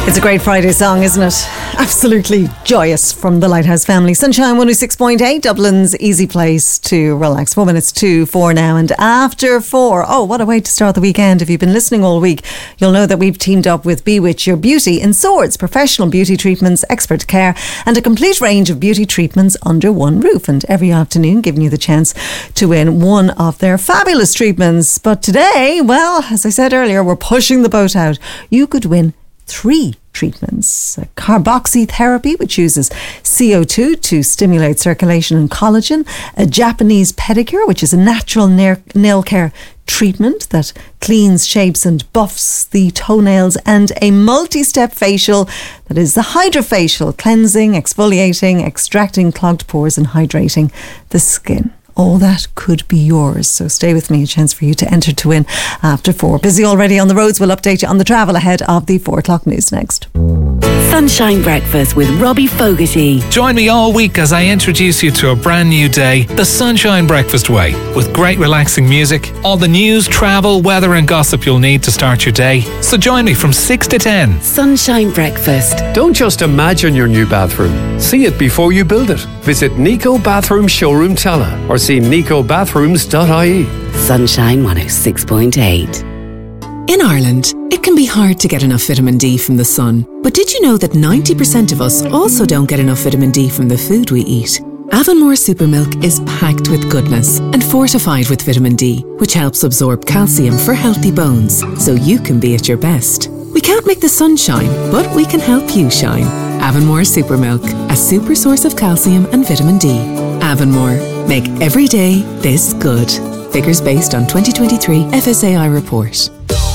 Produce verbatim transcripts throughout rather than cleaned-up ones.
It's a great Friday song, isn't it? Absolutely joyous from the Lighthouse family. Sunshine one oh six point eight, Dublin's easy place to relax. Four minutes to four now, and after four, oh, what a way to start the weekend. If you've been listening all week, you'll know that we've teamed up with Bewitch Your Beauty in Swords, professional beauty treatments, expert care, and a complete range of beauty treatments under one roof. And every afternoon, giving you the chance to win one of their fabulous treatments. But today, well, as I said earlier, we're pushing the boat out. You could win three treatments. A carboxy therapy, which uses C O two to stimulate circulation and collagen. A Japanese pedicure, which is a natural nail care treatment that cleans, shapes and buffs the toenails. And a multi-step facial that is the hydrofacial, cleansing, exfoliating, extracting clogged pores and hydrating the skin. All that could be yours. So stay with me, a chance for you to enter to win after four. Busy already on the roads. We'll update you on the travel ahead of the four o'clock news next. Sunshine Breakfast with Robbie Fogarty. Join me all week as I introduce you to a brand new day, the Sunshine Breakfast way, with great relaxing music, all the news, travel, weather and gossip you'll need to start your day. So join me from six to ten. Sunshine Breakfast. Don't just imagine your new bathroom. See it before you build it. Visit Nico Bathroom Showroom Tala or see nico bathrooms dot I E. Sunshine one oh six point eight. In Ireland, it can be hard to get enough vitamin D from the sun. But did you know that ninety percent of us also don't get enough vitamin D from the food we eat? Avonmore Supermilk is packed with goodness and fortified with vitamin D, which helps absorb calcium for healthy bones, so you can be at your best. We can't make the sun shine, but we can help you shine. Avonmore Supermilk, a super source of calcium and vitamin D. Avonmore, make every day this good. Figures based on twenty twenty-three F S A I report.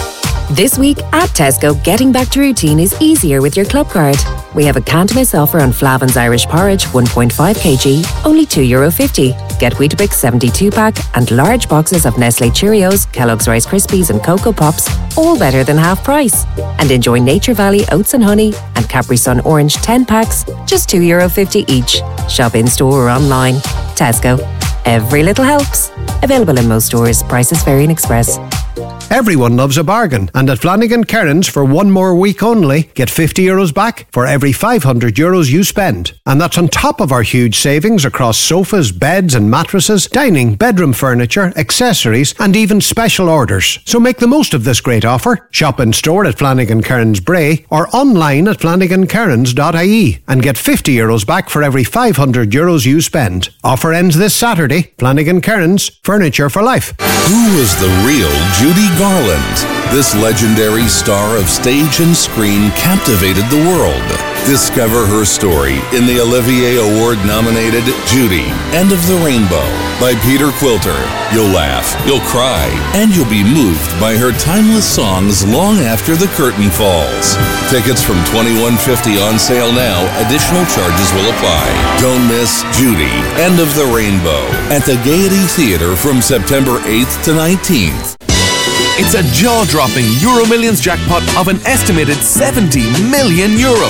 This week at Tesco, getting back to routine is easier with your club card. We have a Canton-Miss offer on Flavin's Irish Porridge one point five kilograms, only two euro fifty. Get Weetabix seventy-two pack and large boxes of Nestle Cheerios, Kellogg's Rice Krispies and Cocoa Pops, all better than half price. And enjoy Nature Valley Oats and Honey and Capri Sun Orange ten packs, just two euro fifty each. Shop in store or online. Tesco. Every little helps. Available in most stores. Prices vary in Express. Everyone loves a bargain, and at Flanagan Kearns for one more week only, get fifty euros back for every five hundred euros you spend. And that's on top of our huge savings across sofas, beds and mattresses, dining, bedroom furniture, accessories and even special orders. So make the most of this great offer. Shop in store at Flanagan Kearns Bray or online at flanagan kearns dot I E and get fifty euros back for every five hundred euros you spend. Offer ends this Saturday. Flanagan Kearns, furniture for life. Who was the real Judy Garland? This legendary star of stage and screen captivated the world. Discover her story in the Olivier Award-nominated Judy, End of the Rainbow by Peter Quilter. You'll laugh, you'll cry, and you'll be moved by her timeless songs long after the curtain falls. Tickets from twenty-one fifty on sale now. Additional charges will apply. Don't miss Judy, End of the Rainbow at the Gaiety Theatre from September eighth to nineteenth. It's a jaw-dropping Euro Millions jackpot of an estimated seventy million euro.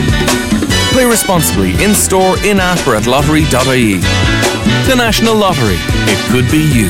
Play responsibly in store, in-app or at lottery dot I E. The National Lottery. It could be you.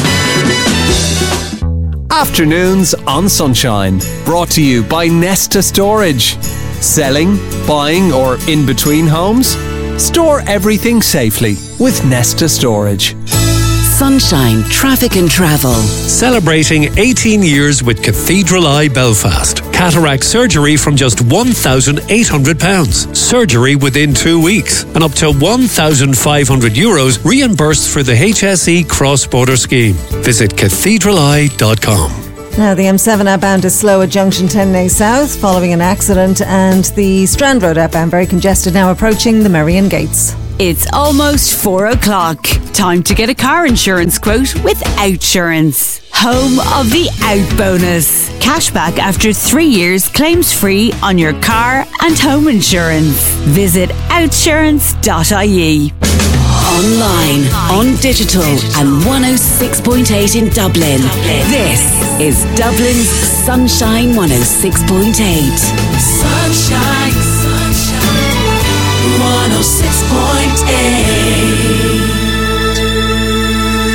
Afternoons on Sunshine. Brought to you by Nesta Storage. Selling, buying or in between homes? Store everything safely with Nesta Storage. Sunshine Traffic and Travel. Celebrating eighteen years with Cathedral Eye Belfast. Cataract surgery from just one thousand eight hundred pounds. Surgery within two weeks. And up to one thousand five hundred euros reimbursed for the H S E cross-border scheme. Visit cathedral eye dot com. Now, the M seven outbound is slow at Junction ten A South following an accident, and the Strand Road outbound very congested now approaching the Merrion Gates. It's almost four o'clock. Time to get a car insurance quote with Outsurance. Home of the Out Bonus. Cashback after three years claims free on your car and home insurance. Visit outsurance dot I E. Online, on digital and one oh six point eight in Dublin. This is Dublin's Sunshine one oh six point eight. Sunshine, sunshine, one oh six point eight.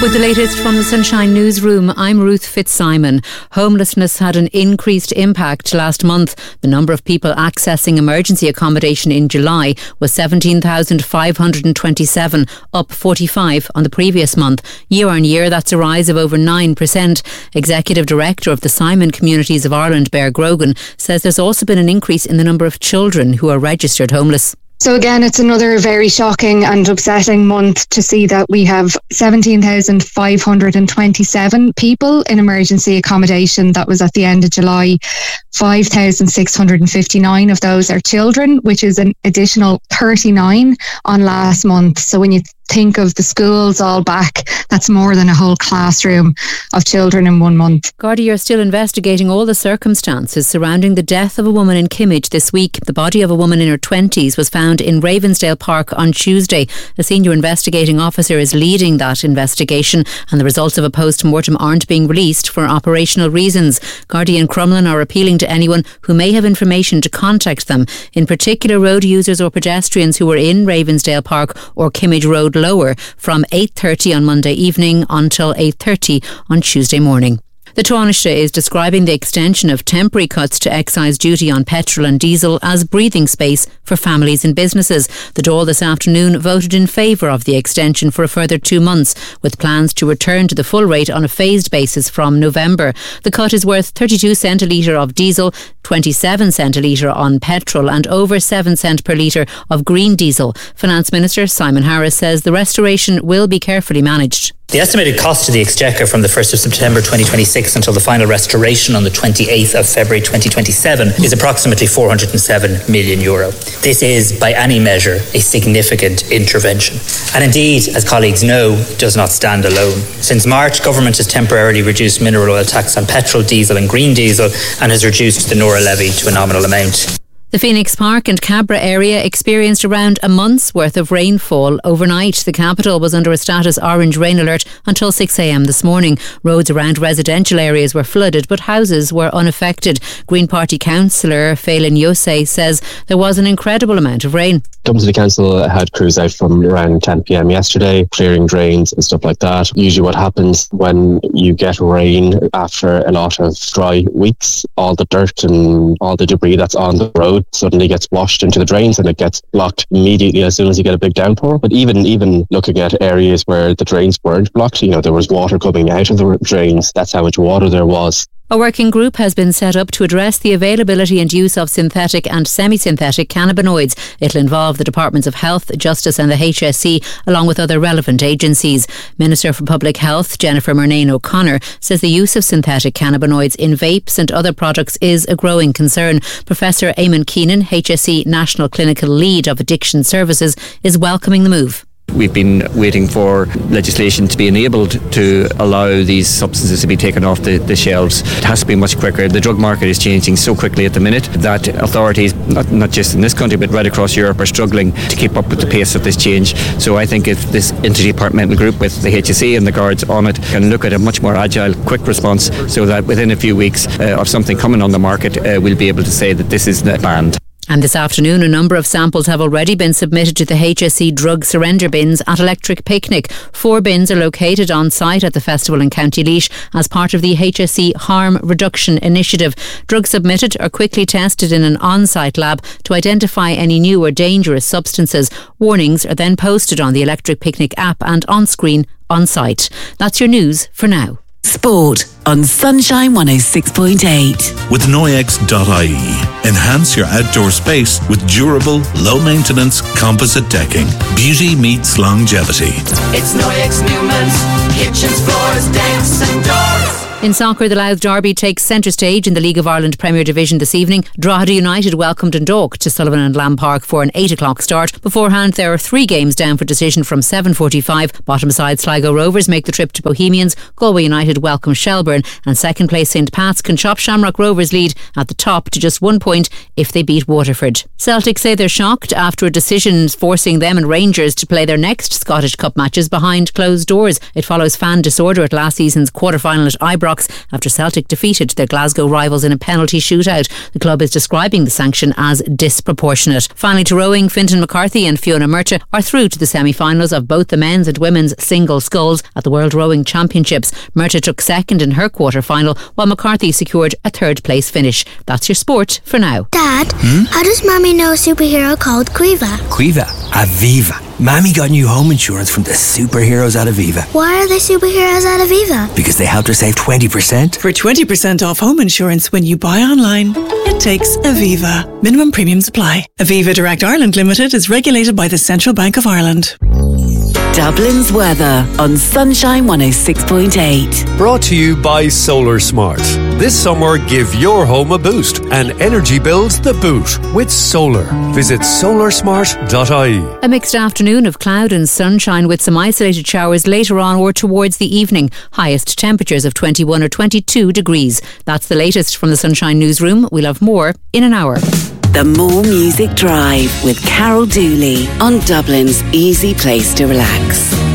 With the latest from the Sunshine Newsroom, I'm Ruth Fitzsimon. Homelessness had an increased impact last month. The number of people accessing emergency accommodation in July was seventeen thousand five hundred twenty-seven, up forty-five on the previous month. Year on year, that's a rise of over nine percent. Executive Director of the Simon Communities of Ireland, Bear Grogan, says there's also been an increase in the number of children who are registered homeless. So again, it's another very shocking and upsetting month to see that we have seventeen thousand five hundred twenty-seven people in emergency accommodation. That was at the end of July. five thousand six hundred fifty-nine of those are children, which is an additional thirty-nine on last month. So when you think of the schools all back, that's more than a whole classroom of children in one month. Gardaí are still investigating all the circumstances surrounding the death of a woman in Kimmage this week. The body of a woman in her twenties was found in Ravensdale Park on Tuesday. A senior investigating officer is leading that investigation, and the results of a post-mortem aren't being released for operational reasons. Gardaí and Crumlin are appealing to anyone who may have information to contact them, in particular road users or pedestrians who were in Ravensdale Park or Kimmage Road Lower from eight thirty on Monday evening until eight thirty on Tuesday morning. The Taoiseach is describing the extension of temporary cuts to excise duty on petrol and diesel as breathing space for families and businesses. The Dáil this afternoon voted in favour of the extension for a further two months, with plans to return to the full rate on a phased basis from November. The cut is worth thirty-two cent a litre of diesel, twenty-seven cent a litre on petrol and over seven cent per litre of green diesel. Finance Minister Simon Harris says the restoration will be carefully managed. The estimated cost to the Exchequer from the first of September twenty twenty-six until the final restoration on the twenty-eighth of February twenty twenty-seven is approximately four hundred seven million euro. This is, by any measure, a significant intervention. And indeed, as colleagues know, does not stand alone. Since March, government has temporarily reduced mineral oil tax on petrol, diesel and green diesel and has reduced the Nora levy to a nominal amount. The Phoenix Park and Cabra area experienced around a month's worth of rainfall overnight. The capital was under a status orange rain alert until six a.m. this morning. Roads around residential areas were flooded, but houses were unaffected. Green Party councillor Phelan Yosei says there was an incredible amount of rain. Dublin City Council had crews out from around ten p.m. yesterday, clearing drains and stuff like that. Usually what happens when you get rain after a lot of dry weeks, all the dirt and all the debris that's on the road suddenly gets washed into the drains and it gets blocked immediately as soon as you get a big downpour. But even even looking at areas where the drains weren't blocked, you know, there was water coming out of the drains. That's how much water there was. A working group has been set up to address the availability and use of synthetic and semi-synthetic cannabinoids. It'll involve the Departments of Health, Justice and the H S E, along with other relevant agencies. Minister for Public Health, Jennifer Murnane O'Connor, says the use of synthetic cannabinoids in vapes and other products is a growing concern. Professor Eamon Keenan, H S E National Clinical Lead of Addiction Services, is welcoming the move. We've been waiting for legislation to be enabled to allow these substances to be taken off the, the shelves. It has to be much quicker. The drug market is changing so quickly at the minute that authorities, not, not just in this country but right across Europe, are struggling to keep up with the pace of this change. So I think if this interdepartmental group with the H S E and the guards on it can look at a much more agile, quick response so that within a few weeks uh, of something coming on the market, uh, we'll be able to say that this is banned. And this afternoon, a number of samples have already been submitted to the H S E drug surrender bins at Electric Picnic. Four bins are located on site at the festival in County Laois as part of the H S E Harm Reduction Initiative. Drugs submitted are quickly tested in an on-site lab to identify any new or dangerous substances. Warnings are then posted on the Electric Picnic app and on screen on site. That's your news for now. Sport on Sunshine one oh six point eight. With Noyex dot I E, enhance your outdoor space with durable, low-maintenance composite decking. Beauty meets longevity. It's Noyex Newman's kitchens, floors, decks and doors. In soccer, the Louth Derby takes centre stage in the League of Ireland Premier Division this evening. Drogheda United welcomed Dundalk to Sullivan and Lamb Park for an eight o'clock start. Beforehand, there are three games down for decision from seven forty-five. Bottom side Sligo Rovers make the trip to Bohemians. Galway United welcome Shelburne, and second place Saint Pat's can chop Shamrock Rovers' lead at the top to just one point if they beat Waterford. Celtic say they're shocked after a decision forcing them and Rangers to play their next Scottish Cup matches behind closed doors. It follows fan disorder at last season's quarter-final at Ibrox, Ibrox after Celtic defeated their Glasgow rivals in a penalty shootout. The club is describing the sanction as disproportionate. Finally, to rowing, Fintan McCarthy and Fiona Murta are through to the semi-finals of both the men's and women's single sculls at the World Rowing Championships. Murta took second in her quarter-final, while McCarthy secured a third-place finish. That's your sport for now. Dad, Hmm? how does Mummy know a superhero called Quiva? Quiva, Aviva. Mammy got new home insurance from the superheroes at Aviva. Why are they superheroes at Aviva? Because they helped her save twenty percent. For twenty percent off home insurance when you buy online, it takes Aviva. Minimum premiums apply. Aviva Direct Ireland Limited is regulated by the Central Bank of Ireland. Dublin's weather on Sunshine one oh six point eight. Brought to you by Solar Smart. This summer, give your home a boost and energy bills the boot with solar. Visit solar smart dot I E. A mixed afternoon of cloud and sunshine with some isolated showers later on or towards the evening. Highest temperatures of twenty-one or twenty-two degrees. That's the latest from the Sunshine Newsroom. We'll have more in an hour. The More Music Drive with Carol Dooley on Dublin's easy place to relax.